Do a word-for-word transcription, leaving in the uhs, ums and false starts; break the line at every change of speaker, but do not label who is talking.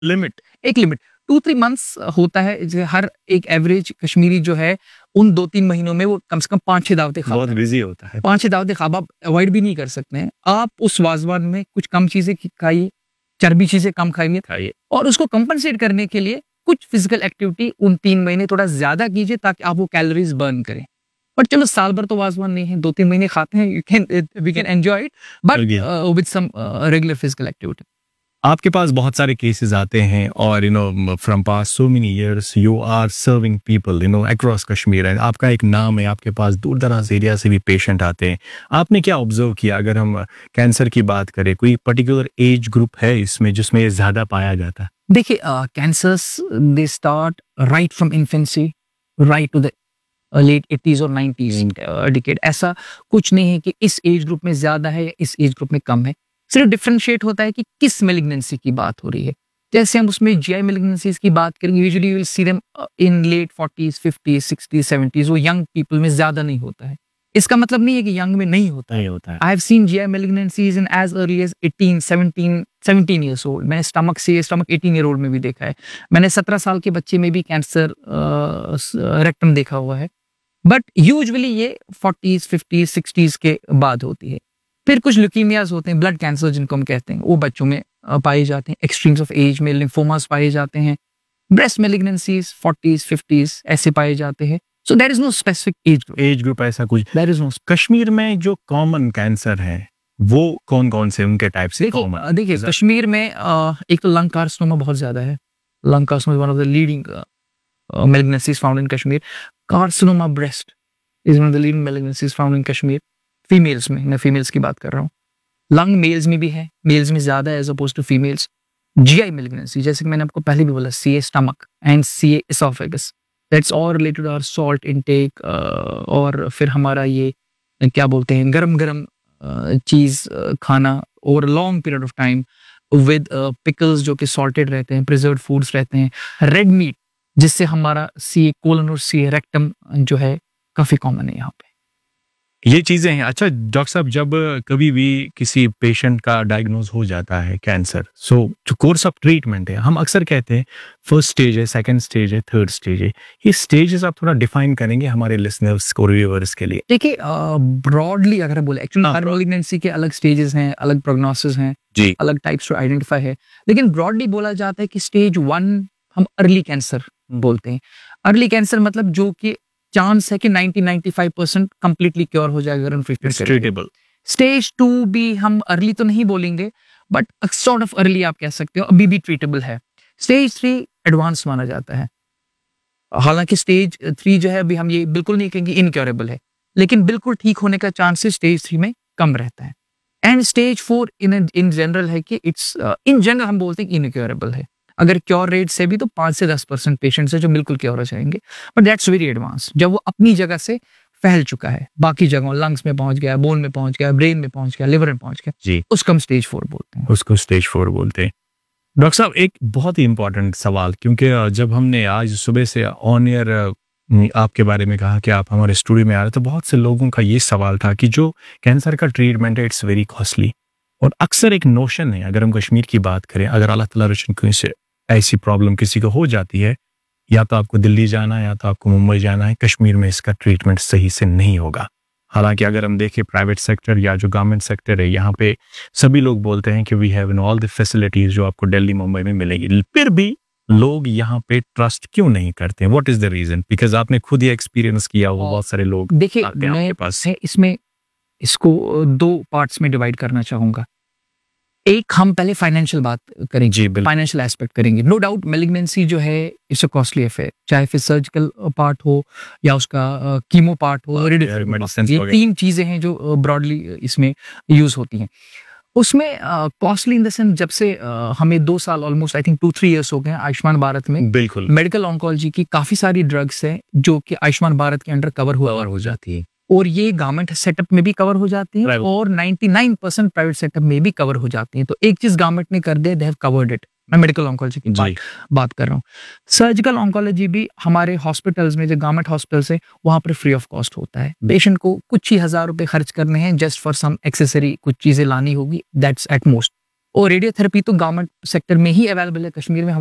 Limit
एक limit to three months होता है। जैसे हर एक एवरेज कश्मीरी जो है उन दो तीन महीनों में वो कम से कम पाँच छह दावतें खाता
बहुत
है।
बिजी होता है।
पाँच छह दावतें खाब आप अवॉइड भी नहीं कर सकते हैं। आप उस वाजवान में कुछ कम चीजें खाइए, चर्बी चीजें कम खाइए
खाइए
और उसको कंपनसेट करने के लिए कुछ फिजिकल एक्टिविटी उन तीन महीने थोड़ा ज्यादा कीजिए ताकि आप वो कैलोरीज बर्न करें। बट चलो साल भर तो वाजवान नहीं है, दो तीन महीने खाते हैं, you can we can enjoy it but with some regular physical activity.
आपके पास बहुत सारे केसेस आते हैं और you know from past so many years you are serving people you know across Kashmir and आपका एक नाम है, आपके पास दूर दराज एरिया से भी पेशेंट आते हैं। आपने क्या ऑब्जर्व किया, अगर हम कैंसर की बात करें, कोई पर्टिकुलर एज ग्रुप है इसमें जिसमें ये ज्यादा पाया जाता है?
देखिए cancers they start right from infancy right to the late eighties और नाइन्टीज डिकेड। ऐसा कुछ नहीं है कि इस एज ग्रुप में ज्यादा है या इस एज ग्रुप में कम है, सिर्फ डिफरेंशिएट होता है कि किस मेलिग्नेंसी की बात हो रही है। जैसे हम उसमें जीआई मेलिग्नेंसीज की बात करेंगे, usually you will see them in late forties fifties sixties seventies, वो यंग पीपल में ज्यादा नहीं होता है। इसका मतलब नहीं है कि यंग में नहीं होता
नहीं होता है।
I have seen GI malignancies in as early as eighteen seventeen seventeen years old. मैंने स्टमक से स्टमक एटीन ईयर ओल्ड में भी देखा है। मैंने सत्रह साल के बच्चे में भी कैंसर रेक्टम देखा हुआ है। बट यूजुअली ये फोर्टीज फिफ्टीज सिक्सटीज के बाद होती है। फिर कुछ ल्यूकीमियाज होते हैं, ब्लड कैंसर जिनको हम कहते हैं, वो बच्चों में पाए जाते हैं। एक्सट्रीम्स ऑफ एज में लिम्फोमास पाए जाते हैं। ब्रेस्ट मेलिग्नेंसीज फोर्टीज फिफ्टीज ऐसे पाए जाते हैं। So there is no specific age group
age group ऐसा कुछ
देयर इज नो।
कश्मीर में जो कॉमन कैंसर है वो कौन कौन से उनके टाइप से कॉमन?
देखिए कश्मीर में एक तो लंग कार्सिनोमा बहुत ज्यादा है। Lung carcinoma is one of the leading malignancies found in Kashmir. Carcinoma breast is one of the leading malignancies found in Kashmir. Females में, मैं फीमेल्स की बात कर रहा हूँ। लंग मेल्स में भी है, मेल्स में ज्यादा है as oppose to females. GI malignancy जैसे कि मैंने आपको पहले भी बोला, CA stomach and CA oesophagus, that's all related our salt intake. और फिर हमारा ये क्या बोलते हैं गरम गरम चीज खाना over long period of time with pickles जो कि सॉल्टेड रहते हैं, प्रिजर्व्ड फूड्स रहते हैं, रेड मीट जिससे हमारा सीए कोलन और सीए रेक्टम जो है काफी कॉमन है यहाँ पे।
ये चीजें हैं। अच्छा डॉक्टर साहब, जब कभी भी किसी पेशेंट का डायग्नोज हो जाता है कैंसर, सो जो कोर्स ऑफ ट्रीटमेंट है, हम अक्सर कहते हैं फर्स्ट स्टेज है, सेकंड स्टेज है, थर्ड स्टेज है। ये स्टेजेस आप थोड़ा डिफाइन करेंगे हमारे लिसनर्स को, रिव्यूअर्स के लिए?
देखिए ब्रॉडली अगर हम बोले, एक्चुअली हर मेलिग्नेंसी के अलग स्टेजेस हैं, अलग प्रोग्नोसिस हैं
जी,
अलग टाइप्स टू आइडेंटिफाई है। लेकिन ब्रॉडली बोला जाता है कि स्टेज वन हम अर्ली कैंसर बोलते हैं। अर्ली कैंसर मतलब जो कि चांस है कि ninety ninety five percent completely cure हो जाएगा अगर हम ट्रीटमेंट करेंगे। स्टेज टू भी हम अर्ली तो नहीं बोलेंगे बट सॉर्ट ऑफ अर्ली आप कह सकते हो, अभी भी ट्रीटेबल है। स्टेज थ्री एडवांस माना जाता है। हालांकि स्टेज थ्री जो है अभी हम ये बिल्कुल नहीं कहेंगे इनक्योरेबल है, लेकिन बिल्कुल ठीक होने का चांसेस स्टेज थ्री में कम रहता है। And stage four in in general है कि इट्स इन जनरल हम बोलते हैं इनक्योरेबल है। अगर क्योर रेट से भी तो पांच से दस परसेंट पेशेंट्स है जो बिल्कुल क्योर हो जाएंगे, बट दैट्स वेरी एडवांस। जब वो अपनी जगह से फैल चुका है, बाकी जगहों लंग्स में पहुंच गया, बोन में पहुंच गया, ब्रेन में पहुंच गया, लिवर में पहुंच गया जी, उसको हम स्टेज फोर बोलते हैं।
उसको स्टेज फोर बोलते हैं। डॉक्टर साहब एक बहुत ही इंपॉर्टेंट सवाल, क्योंकि जब हमने आज सुबह से ऑन एयर आपके बारे में कहा कि आप हमारे स्टूडियो में आ रहे, तो बहुत से लोगों का ये सवाल था कि जो कैंसर का ट्रीटमेंट है इट्स वेरी कॉस्टली। और अक्सर एक नोशन है, अगर हम कश्मीर की बात करें, अगर अल्लाह ताला रचन से ऐसी प्रॉब्लम किसी को हो जाती है, या तो आपको दिल्ली जाना है या तो आपको मुंबई जाना है, कश्मीर में इसका ट्रीटमेंट सही से नहीं होगा। हालांकि अगर हम देखें प्राइवेट सेक्टर या जो गवर्नमेंट सेक्टर है, यहाँ पे सभी लोग बोलते हैं कि we have all the facilities जो आपको दिल्ली मुंबई में मिलेगी, फिर भी लोग यहाँ पे ट्रस्ट क्यों नहीं करते? What is the reason? Because आपने खुद ही एक्सपीरियंस किया हो, बहुत सारे लोग
देखिए
आते हैं आपके पास।
इसमें इसको दो पार्ट्स में डिवाइड करना चाहूंगा। एक हम पहले फाइनेंशियल बात करेंगे जी, फाइनेंशियल एस्पेक्ट करेंगे। नो डाउट मेलिग्नेंसी जो है इट्स अ कॉस्टली अफेयर, चाहे फिर सर्जिकल पार्ट हो या उसका कीमो पार्ट हो, ये तीन चीजें हैं जो ब्रॉडली इसमें यूज होती हैं। उसमें कॉस्टली इन द सेंस जब से uh, हमें दो साल almost I think to three years हो गए आयुष्मान भारत में,
बिल्कुल
मेडिकल ऑन्कोलॉजी की काफी सारी ड्रग्स हैं जो कि आयुष्मान भारत के अंडर कवर हुआ हो जाती है, और ये गवर्नमेंट सेटअप में भी कवर हो जाती है और ninety nine percent private setup में भी कवर हो जाती है। तो एक चीज गवर्नमेंट ने कर दिया, दे हैव कवर्ड इट। मैं मेडिकल ऑन्कोलॉजी की बात, बात कर रहा हूँ। सर्जिकल ऑन्कोलॉजी भी हमारे हॉस्पिटल्स में, जो गवर्नमेंट हॉस्पिटल्स है, वहां पर फ्री ऑफ कॉस्ट होता है। पेशेंट को कुछ ही हजार रुपए खर्च करने हैं जस्ट फॉर सम एक्सेसरी, कुछ चीजें लानी होगी, दैट्स एट मोस्ट। और रेडियोथेरेपी तो गवर्नमेंट सेक्टर में ही अवेलेबल है कश्मीर में।